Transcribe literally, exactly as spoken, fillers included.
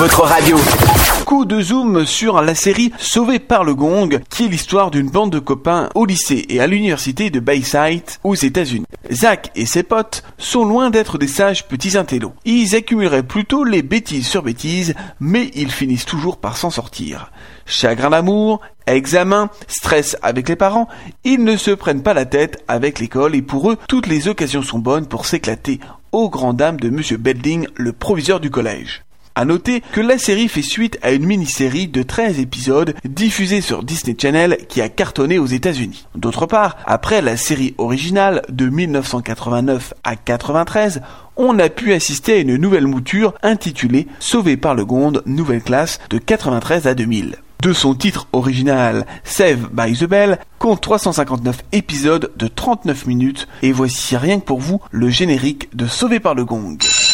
Votre radio. Coup de zoom sur la série Sauvé par le Gong, qui est l'histoire d'une bande de copains au lycée et à l'université de Bayside aux États-Unis. Zach et ses potes sont loin d'être des sages petits intellos. Ils accumuleraient plutôt les bêtises sur bêtises, mais ils finissent toujours par s'en sortir. Chagrin d'amour, examen, stress avec les parents, ils ne se prennent pas la tête avec l'école et pour eux, toutes les occasions sont bonnes pour s'éclater aux grandes dames de Monsieur Belding, le proviseur du collège. À noter que la série fait suite à une mini-série de treize épisodes diffusée sur Disney Channel qui a cartonné aux États-Unis. D'autre part, après la série originale de dix-neuf cent quatre-vingt-neuf à quatre-vingt-treize, on a pu assister à une nouvelle mouture intitulée Sauvé par le Gond, nouvelle classe de quatre-vingt-treize à deux mille. De son titre original, Saved by the Bell compte trois cent cinquante-neuf épisodes de trente-neuf minutes et voici rien que pour vous le générique de Sauvé par le Gong.